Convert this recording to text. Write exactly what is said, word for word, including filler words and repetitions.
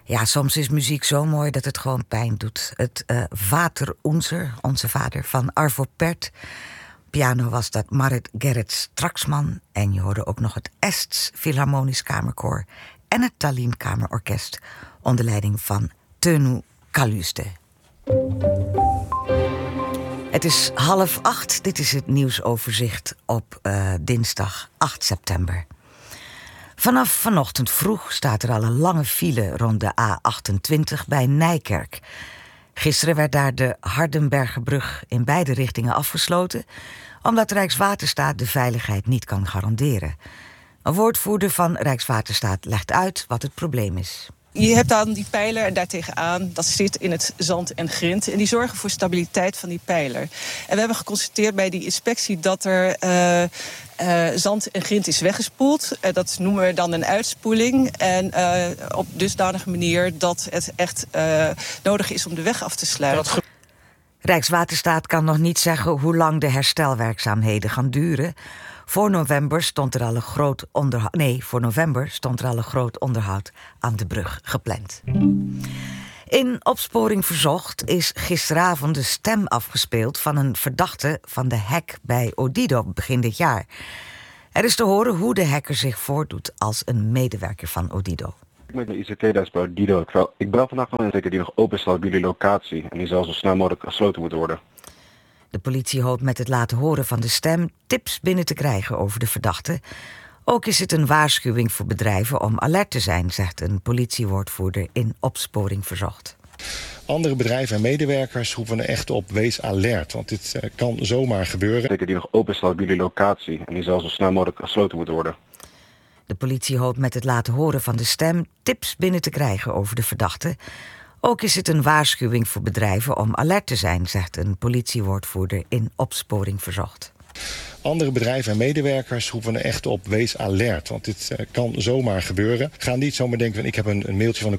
Ja, soms is muziek zo mooi dat het gewoon pijn doet. Het uh, Vater Unser, Onze Vader, van Arvo Pärt. Piano was dat Marit Gerrit Straksman. En je hoorde ook nog het Ests Philharmonisch Kamerkoor en het Tallinn Kamerorkest onder leiding van Tõnu Kaljuste. Het is half acht. Dit is het nieuwsoverzicht op uh, dinsdag acht september. Vanaf vanochtend vroeg staat er al een lange file rond de A achtentwintig bij Nijkerk. Gisteren werd daar de Hardenbergerbrug in beide richtingen afgesloten, omdat Rijkswaterstaat de veiligheid niet kan garanderen. Een woordvoerder van Rijkswaterstaat legt uit wat het probleem is. Je hebt dan die pijler en daartegenaan, dat zit in het zand en grind. En die zorgen voor stabiliteit van die pijler. En we hebben geconstateerd bij die inspectie dat er uh, uh, zand en grind is weggespoeld. Uh, dat noemen we dan een uitspoeling. En uh, op dusdanige manier dat het echt uh, nodig is om de weg af te sluiten. Rijkswaterstaat kan nog niet zeggen hoe lang de herstelwerkzaamheden gaan duren. Voor november stond er al een groot onderhoud. Nee, voor november stond er al een groot onderhoud aan de brug gepland. In Opsporing Verzocht is gisteravond de stem afgespeeld van een verdachte van de hack bij Odido begin dit jaar. Er is te horen hoe de hacker zich voordoet als een medewerker van Odido. Ik ben de I C T-dienst bij Odido. Ik bel vandaag van een zeker die nog open staat op jullie locatie en die zal zo snel mogelijk gesloten moeten worden. De politie hoopt met het laten horen van de stem tips binnen te krijgen over de verdachte. Ook is het een waarschuwing voor bedrijven om alert te zijn, zegt een politiewoordvoerder in Opsporing Verzocht. Andere bedrijven en medewerkers roepen er echt op, wees alert, want dit uh, kan zomaar gebeuren. Zeker die nog open staat op jullie locatie en die zal zo snel mogelijk gesloten moeten worden. De politie hoopt met het laten horen van de stem tips binnen te krijgen over de verdachte. Ook is het een waarschuwing voor bedrijven om alert te zijn, zegt een politiewoordvoerder in Opsporing Verzocht. Andere bedrijven en medewerkers roepen er echt op, wees alert, want dit uh, kan zomaar gebeuren. Ga niet zomaar denken, ik heb een, een mailtje van een